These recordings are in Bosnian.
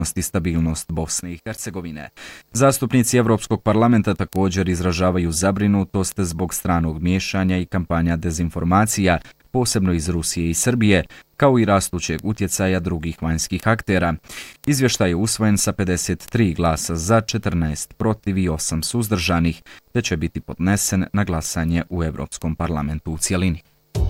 i stabilnost Bosne i Hercegovine. Zastupnici Evropskog parlamenta također izražavaju zabrinutost zbog stranog miješanja i kampanja dezinformacija, posebno iz Rusije i Srbije, kao i rastućeg utjecaja drugih vanjskih aktera. Izvještaj je usvojen sa 53 glasa za, 14 protiv i 8 suzdržanih, te će biti podnesen na glasanje u Evropskom parlamentu u cjelini.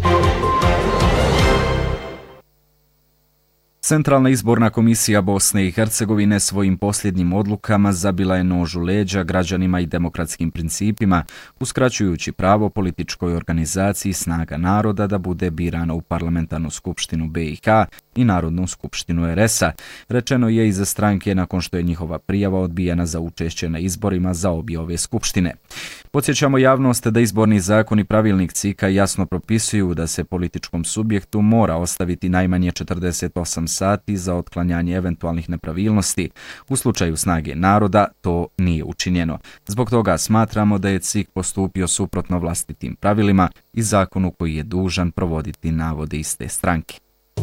Centralna izborna komisija Bosne i Hercegovine svojim posljednjim odlukama zabila je nož u leđa građanima i demokratskim principima, uskraćujući pravo političkoj organizaciji Snaga naroda da bude birana u parlamentarnu skupštinu BiH i Narodnu skupštinu RS-a, rečeno je iza stranke nakon što je njihova prijava odbijena za učešće na izborima za obje ove skupštine. Podsjećamo javnost da izborni zakon i pravilnik CIK-a jasno propisuju da se političkom subjektu mora ostaviti najmanje 48 sati za otklanjanje eventualnih nepravilnosti. U slučaju Snage naroda to nije učinjeno. Zbog toga smatramo da je CIK postupio suprotno vlastitim pravilima i zakonu koji je dužan provoditi navode iste stranke.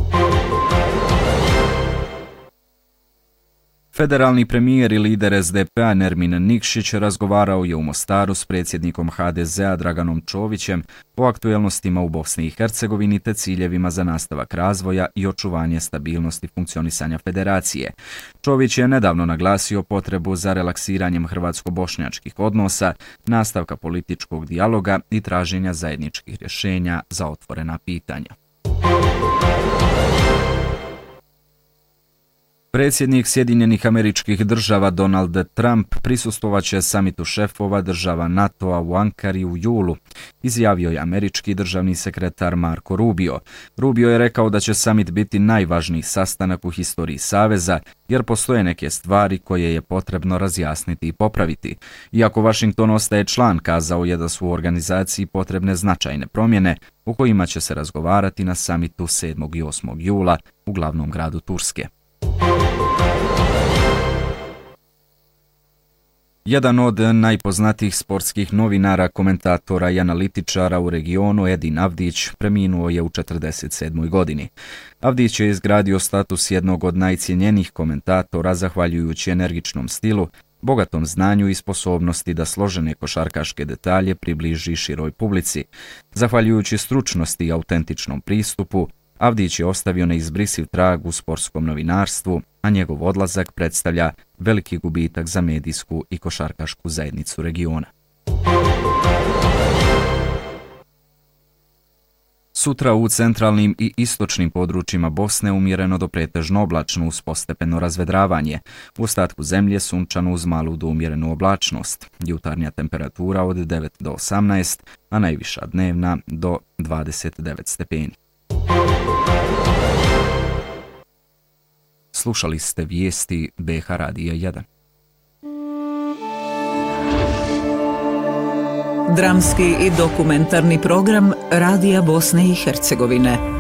Federalni premijer i lider SDP-a Nermin Nikšić razgovarao je u Mostaru s predsjednikom HDZ-a Draganom Čovićem o aktuelnostima u Bosni i Hercegovini te ciljevima za nastavak razvoja i očuvanje stabilnosti funkcionisanja federacije. Čović je nedavno naglasio potrebu za relaksiranjem hrvatsko-bošnjačkih odnosa, nastavka političkog dijaloga i traženja zajedničkih rješenja za otvorena pitanja. Predsjednik Sjedinjenih Američkih Država Donald Trump prisustvovaće samitu šefova država NATO-a u Ankari u julu, izjavio je američki državni sekretar Marco Rubio. Rubio je rekao da će samit biti najvažniji sastanak u historiji Saveza, jer postoje neke stvari koje je potrebno razjasniti i popraviti. Iako Washington ostaje član, kazao je da su u organizaciji potrebne značajne promjene o kojima će se razgovarati na samitu 7. i 8. jula u glavnom gradu Turske. Jedan od najpoznatijih sportskih novinara, komentatora i analitičara u regionu, Edin Avdić, preminuo je u 47. godini. Avdić je izgradio status jednog od najcijenjenijih komentatora zahvaljujući energičnom stilu, bogatom znanju i sposobnosti da složene košarkaške detalje približi široj publici. Zahvaljujući stručnosti i autentičnom pristupu, Avdić je ostavio neizbrisiv trag u sportskom novinarstvu, a njegov odlazak predstavlja veliki gubitak za medijsku i košarkašku zajednicu regiona. Sutra u centralnim i istočnim područjima Bosne umjereno do pretežno oblačno uz postepeno razvedravanje. U ostatku zemlje sunčano uz malu do umjerenu oblačnost. Jutarnja temperatura od 9 do 18, a najviša dnevna do 29 stepeni. Slušali ste vijesti BH Radija 1. Dramski i dokumentarni program Radija Bosne i Hercegovine.